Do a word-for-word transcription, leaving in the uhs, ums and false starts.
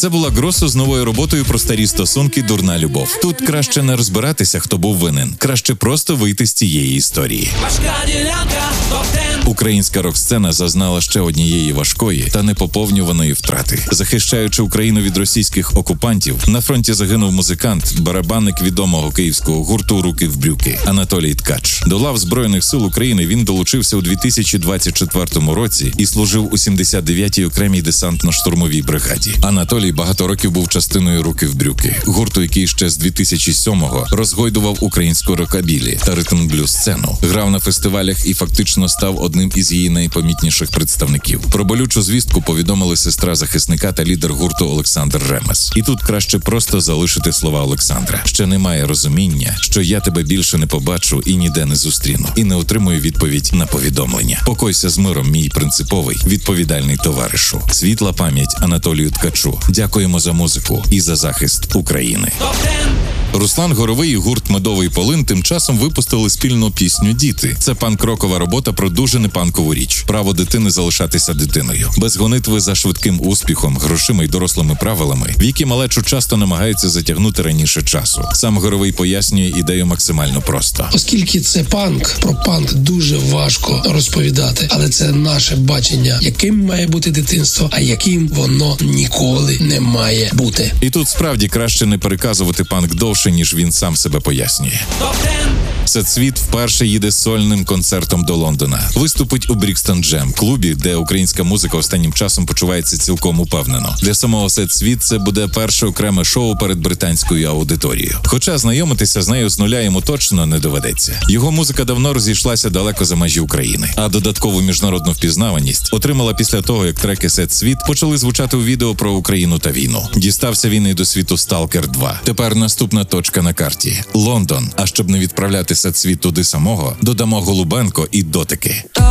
Це була Гросу з новою роботою про старі стосунки «Дурна любов». Тут краще не розбиратися, хто був винен. Краще просто вийти з цієї історії. Українська рок-сцена зазнала ще однієї важкої та непоповнюваної втрати. Захищаючи Україну від російських окупантів, на фронті загинув музикант, барабанник відомого київського гурту «Руки в брюки» Анатолій Ткач. До лав Збройних сил України він долучився у дві тисячі двадцять четвертому році і служив у сімдесят дев'ятій окремій десантно-штурмовій бригаді. Анатолій багато років був частиною «Руки в брюки», гурту, який ще з дві тисячі сьомого розгойдував українську рокабілі та ритм-блюз сцену. Грав на фестивалях і фактично став одним із її найпомітніших представників. Про болючу звістку повідомили сестра захисника та лідер гурту Олександр Ремес. І тут краще просто залишити слова Олександра. Ще немає розуміння, що я тебе більше не побачу і ніде не зустріну. І не отримую відповідь на повідомлення. Покойся з миром, мій принциповий, відповідальний товаришу. Світла пам'ять Анатолію Ткачу. Дякуємо за музику і за захист України. Руслан Горовий і гурт «Медовий полин» тим часом випустили спільну пісню «Діти». Це панк-рокова робота про дуже непанкову річ – право дитини залишатися дитиною. Без гонитви за швидким успіхом, грошима й дорослими правилами, віки малечу часто намагаються затягнути раніше часу. Сам Горовий пояснює ідею максимально просто. Оскільки це панк, про панк дуже важко розповідати, але це наше бачення, яким має бути дитинство, а яким воно ніколи не має бути. І тут справді краще не переказувати панк довше, ніж він сам себе пояснює. Сет-світ вперше їде сольним концертом до Лондона. Виступить у Брікстон Джем, клубі, де українська музика останнім часом почувається цілком упевнено. Для самого Сет-світ це буде перше окреме шоу перед британською аудиторією. Хоча знайомитися з нею з нуля йому точно не доведеться. Його музика давно розійшлася далеко за межі України, а додаткову міжнародну впізнаваність отримала після того, як треки Сет-світ почали звучати у відео про Україну та війну. Дістався він і до світу «Сталкер два». Тепер наступна точка на карті – Лондон. А щоб не відправляти Сет-світ туди самого, додамо Голубенко і Дотики.